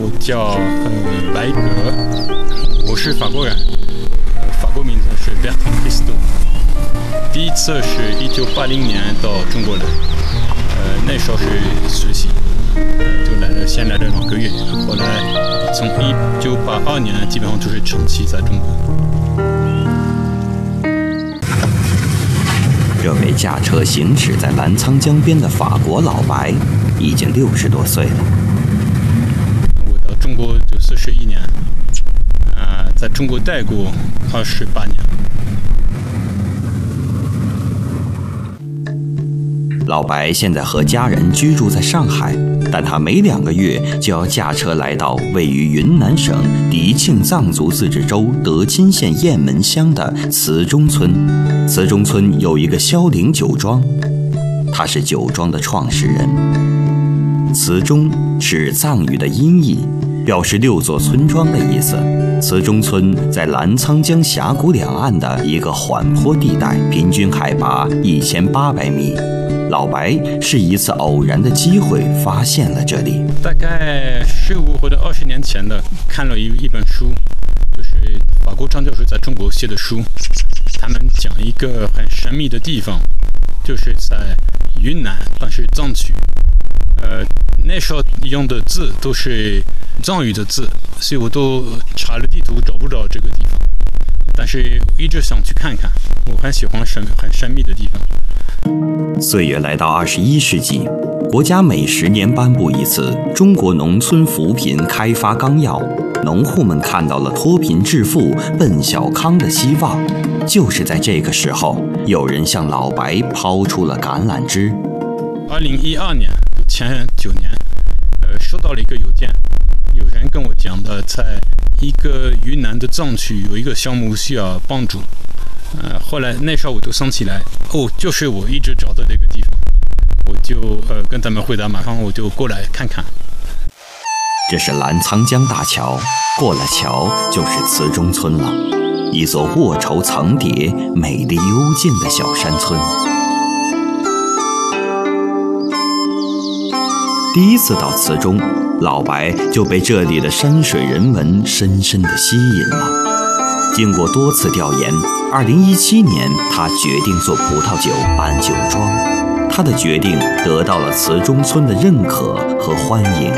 我叫白格，我是法国人，法国名字是 Bertrand Christo。第一次是1980年到中国来，那时候是实习，就来了，先来了2个月，后来从1982年基本上就是长期在中国。 这位驾车行驶在澜沧江边的法国老白，已经60多岁了。 我到中国就41年，在中国待过28年。 老白现在和家人居住在上海，但他每2个月就要驾车来到位于云南省迪庆藏族自治州德钦县雁门乡的慈中村。慈中村有一个萧陵酒庄，他是酒庄的创始人。慈中是藏语的音译，表示6座村庄的意思。慈中村在澜沧江峡谷两岸的一个缓坡地带，平均海拔1800米。老白是一次偶然的机会发现了这里。 大概15或者20年前的，看了一本书，就是法国张教授在中国写的书，他们讲一个很神秘的地方，就是在云南，但是藏区。那时候用的字都是藏语的字，所以我都查了地图找不着这个地方，但是我一直想去看看，我很喜欢很神秘的地方。 岁月来到21世纪，国家每10年颁布一次《中国农村扶贫开发纲要》，农户们看到了脱贫致富、奔小康的希望。就是在这个时候，有人向老白抛出了橄榄枝。 2012年，前9年，收到了一个邮件，有人跟我讲的，在一个云南的藏区有一个项目需要帮助。后来那时候我就想起来，就是我一直找的这个地方，我就跟他们回答，马上我就过来看看。 这是澜沧江大桥，过了桥就是慈中村了，一座卧绸层叠、美丽幽静的小山村。第一次到慈中，老白就被这里的山水人文深深地吸引了。经过多次调研，2017年他决定做葡萄酒办酒庄。他的决定得到了慈中村的认可和欢迎。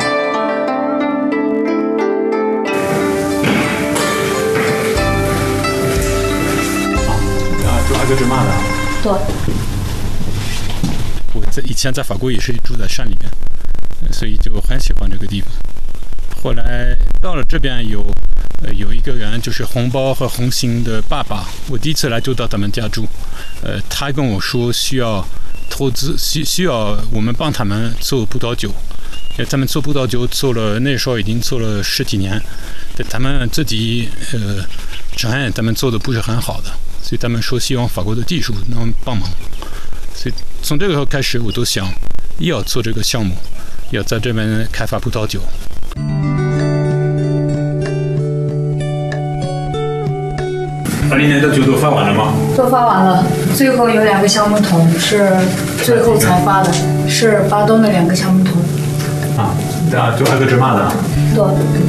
就挨个芝麻的。 对。 我以前在法国也是住在山里边，所以就很喜欢这个地方。后来到了这边有一个人，就是红包和红星的爸爸，我第一次来就到他们家住，他跟我说需要投资，需要我们帮他们做葡萄酒，他们做葡萄酒做了，那时候已经做了10几年，但他们自己承认他们做的不是很好的，所以他们说希望法国的技术能帮忙，所以从这个时候开始，我都想要做这个项目，要在这边开发葡萄酒。20年的酒都发完了吗？ 都发完了，最后有2个橡木桶是最后才发的，是巴东的2个橡木桶。 就挨个芝麻的。 对。